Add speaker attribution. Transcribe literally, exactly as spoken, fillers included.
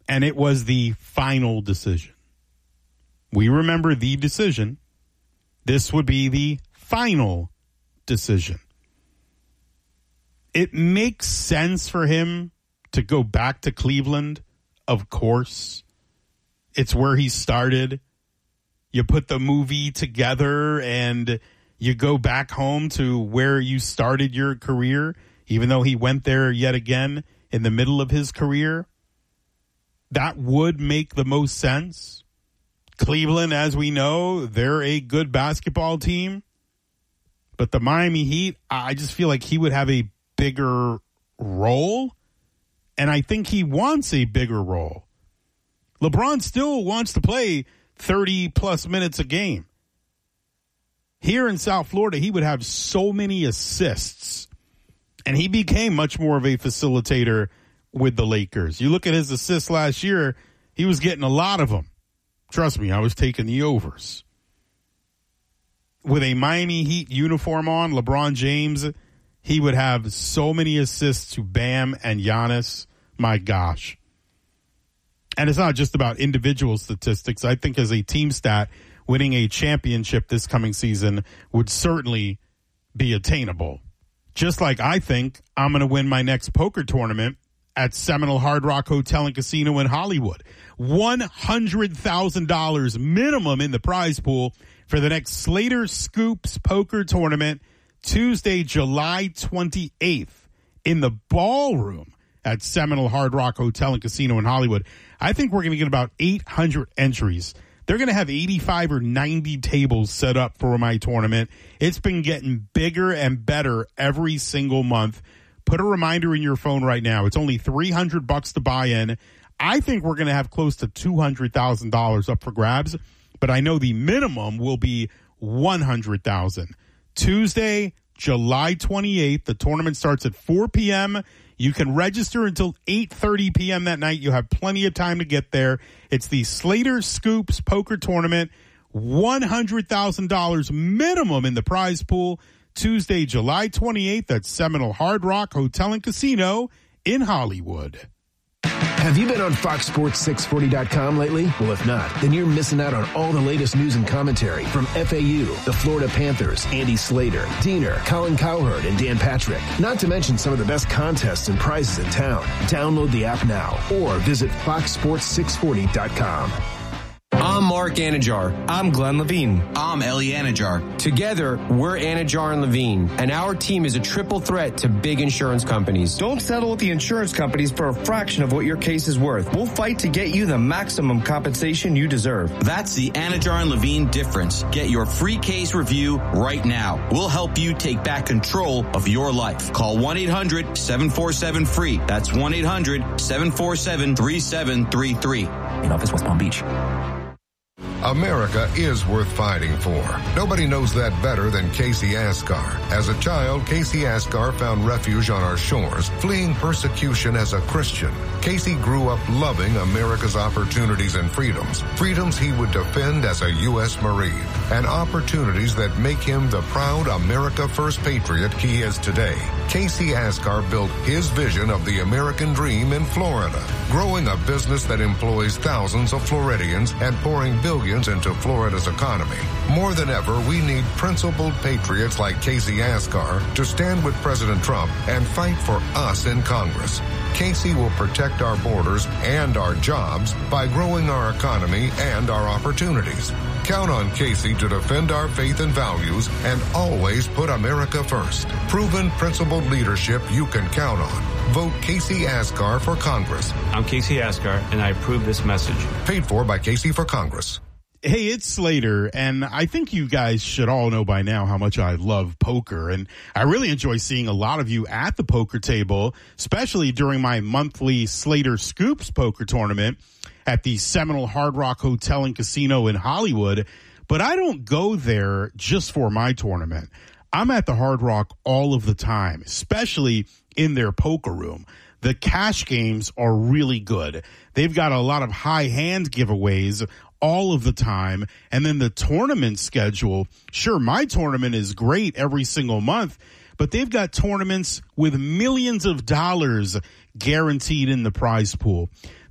Speaker 1: and it was the final decision. We remember the decision. This would be the final decision. It makes sense for him to go back to Cleveland, of course. It's where he started. You put the movie together and you go back home to where you started your career, even though he went there yet again in the middle of his career. That would make the most sense. Cleveland, as we know, they're a good basketball team. But the Miami Heat, I just feel like he would have a bigger role. And I think he wants a bigger role. LeBron still wants to play thirty plus minutes a game. Here in South Florida, he would have so many assists. And he became much more of a facilitator with the Lakers. You look at his assists last year, he was getting a lot of them. Trust me, I was taking the overs. With a Miami Heat uniform on, LeBron James, he would have so many assists to Bam and Giannis. My gosh. And it's not just about individual statistics. I think as a team stat, winning a championship this coming season would certainly be attainable. Just like I think I'm going to win my next poker tournament at Seminole Hard Rock Hotel and Casino in Hollywood. one hundred thousand dollars minimum in the prize pool for the next Slater Scoops Poker Tournament, Tuesday, July twenty-eighth, in the ballroom at Seminole Hard Rock Hotel and Casino in Hollywood. I think we're going to get about eight hundred entries. They're going to have eighty-five or ninety tables set up for my tournament. It's been getting bigger and better every single month. Put a reminder in your phone right now. It's only three hundred bucks to buy in. I think we're going to have close to two hundred thousand dollars up for grabs, but I know the minimum will be one hundred thousand dollars. Tuesday, July twenty-eighth, the tournament starts at four p.m. You can register until eight thirty p.m. that night. You have plenty of time to get there. It's the Slater Scoops Poker Tournament, one hundred thousand dollars minimum in the prize pool. Tuesday, July twenty-eighth at Seminole Hard Rock Hotel and Casino in Hollywood.
Speaker 2: Have you been on Fox Sports six forty dot com lately? Well, if not, then you're missing out on all the latest news and commentary from F A U, the Florida Panthers, Andy Slater, Diener, Colin Cowherd, and Dan Patrick. Not to mention some of the best contests and prizes in town. Download the app now or visit fox sports six forty dot com.
Speaker 3: I'm Mark Anajar. I'm Glenn Levine.
Speaker 4: I'm Ellie Anajar.
Speaker 3: Together, we're Anajar and Levine, and our team is a triple threat to big insurance companies.
Speaker 5: Don't settle with the insurance companies for a fraction of what your case is worth. We'll fight to get you the maximum compensation you deserve.
Speaker 4: That's the Anajar and Levine difference. Get your free case review right now. We'll help you take back control of your life. Call one eight hundred seven four seven free. That's one eight hundred seven four seven three seven three three.
Speaker 6: In office, West Palm Beach.
Speaker 7: America is worth fighting for. Nobody knows that better than Casey Asgar. As a child, Casey Asgar found refuge on our shores, fleeing persecution as a Christian. Casey grew up loving America's opportunities and freedoms, freedoms he would defend as a U S Marine, and opportunities that make him the proud America First patriot he is today. Casey Asgar built his vision of the American dream in Florida, growing a business that employs thousands of Floridians and pouring billions into Florida's economy. More than ever, we need principled patriots like Casey Asgar to stand with President Trump and fight for us in Congress. Casey will protect our borders and our jobs by growing our economy and our opportunities. Count on Casey to defend our faith and values and always put America first. Proven, principled leadership you can count on. Vote Casey Asgar for Congress.
Speaker 8: I'm Casey Asgar, and I approve this message.
Speaker 7: Paid for by Casey for Congress.
Speaker 1: Hey, it's Slater, and I think you guys should all know by now how much I love poker, and I really enjoy seeing a lot of you at the poker table, especially during my monthly Slater Scoops poker tournament at the Seminole Hard Rock Hotel and Casino in Hollywood. But I don't go there just for my tournament. I'm at the Hard Rock all of the time, especially in their poker room. The cash games are really good. They've got a lot of high hand giveaways all of the time. And then the tournament schedule. Sure, my tournament is great every single month, but they've got tournaments with millions of dollars guaranteed in the prize pool.